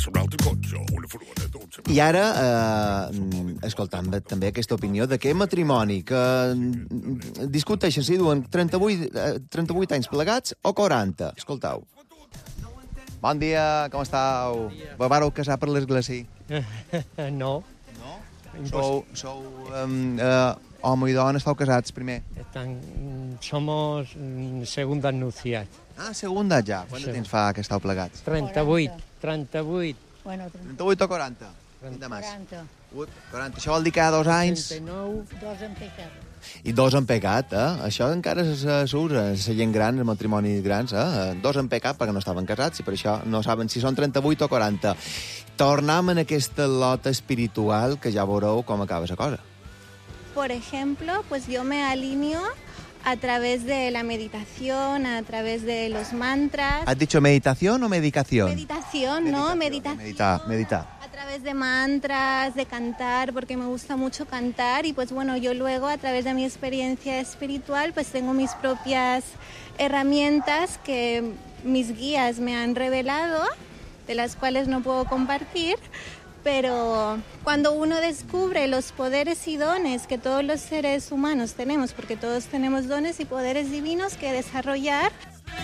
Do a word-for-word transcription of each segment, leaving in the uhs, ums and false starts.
un altre cotxe o una furgoneta. Un I ara, eh, escoltant també aquesta opinió de que matrimoni que mm, discuteixen si duen trenta-vuit, eh, trenta-vuit anys plegats o quaranta. Escoltau. Bon dia, com estàu? Vos vareu casar per l'església? No. No? Sou, sou um, uh, home i dona, estàu casats primer? Están, somos mm, segundas nupcias. Ah, segunda ja. Quant de temps fa que estàu plegats? trenta-vuit. trenta-vuit. Bueno, trenta-vuit o quaranta? De mas. quaranta. quaranta. Això vol dir que dos anys... trenta-nou. Dos en pecat. I dos en pecat, eh? Això encara s'usa, la gent gran, els matrimonis grans, eh? Dos en pecat perquè no estaven casats i per això no saben si són trenta-vuit o quaranta. Tornem en aquesta lota espiritual que ja veureu com acaba la cosa. Por ejemplo, pues yo me alineo a través de la meditación, a través de los mantras. ¿Has dicho meditación o medicación? Meditación, ¿no? Meditación. Meditar, meditar. A través de mantras, de cantar, porque me gusta mucho cantar y pues bueno, yo luego a través de mi experiencia espiritual pues tengo mis propias herramientas que mis guías me han revelado, de las cuales no puedo compartir. Pero cuando uno descubre los poderes y dones que todos los seres humanos tenemos, porque todos tenemos dones y poderes divinos que desarrollar.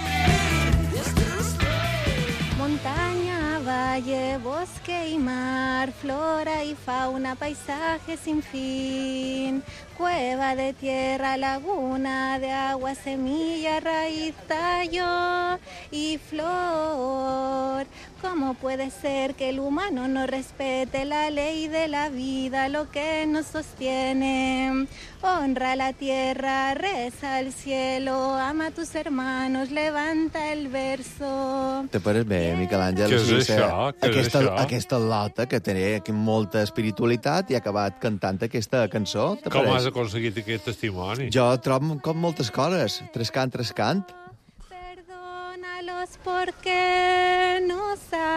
Montaña, valle, bosque y mar, flora y fauna, paisaje sin fin, cueva de tierra, laguna de agua, semilla, raíz, tallo y flor. ¿Cómo puede ser que el humano no respete la ley de la vida, lo que nos sostiene? Honra la tierra, reza al cielo, ama a tus hermanos, levanta el verso. Te pares bé, Miquel Àngel? Què és Sí, això? Què és aquesta, això? aquesta lota que té molta espiritualitat i ha acabat cantant aquesta cançó. Te Com pareix? has aconseguit aquest testimoni? Jo trobo com moltes coses. Trescant, trescant. Perdónalos porque no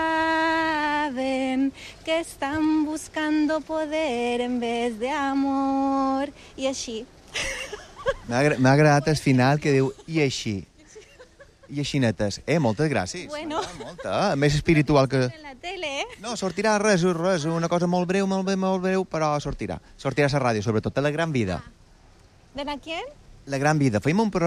saben que están buscando poder en vez de amor. I així. M'ha agra- m'ha agradat el final que diu i així. I així netes. Eh, moltes gràcies. Bueno. Ah, molta, eh? Més espiritual que... En la tele, eh? No, sortirà res, res, una cosa molt breu, molt breu, molt breu, però sortirà. Sortirà a la ràdio, sobretot a La Gran Vida. ¿De la quién? La Gran Vida. Feim un programa